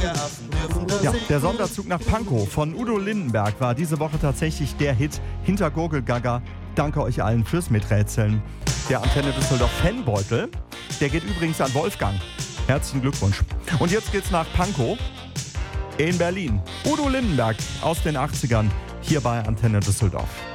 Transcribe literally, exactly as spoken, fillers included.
Ja, der Sonderzug nach Pankow von Udo Lindenberg war diese Woche tatsächlich der Hit hinter Gurgelgaga. Danke euch allen fürs Miträtseln. Der Antenne Düsseldorf Fanbeutel, der geht übrigens an Wolfgang. Herzlichen Glückwunsch. Und jetzt geht's nach Pankow in Berlin. Udo Lindenberg aus den achtzigern hier bei Antenne Düsseldorf.